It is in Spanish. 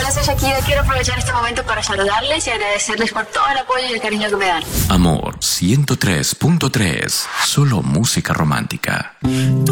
Hola, soy Shakira. Quiero aprovechar este momento para saludarles y agradecerles por todo el apoyo y el cariño que me dan. Amor 103.3. Solo música romántica.